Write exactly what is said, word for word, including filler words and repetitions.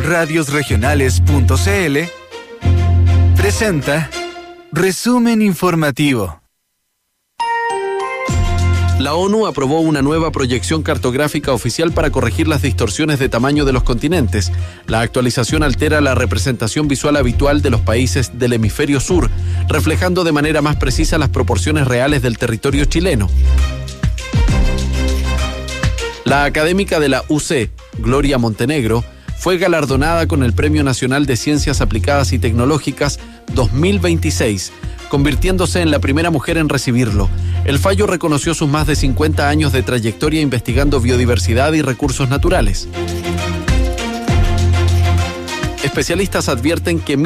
radios regionales punto c l presenta Resumen Informativo. La ONU aprobó una nueva proyección cartográfica oficial para corregir las distorsiones de tamaño de los continentes. La actualización altera la representación visual habitual de los países del hemisferio sur, reflejando de manera más precisa las proporciones reales del territorio chileno. La académica de la U C, Gloria Montenegro, fue galardonada con el Premio Nacional de Ciencias Aplicadas y Tecnológicas dos mil veintiséis, convirtiéndose en la primera mujer en recibirlo. El fallo reconoció sus más de cincuenta años de trayectoria investigando biodiversidad y recursos naturales. Especialistas advierten que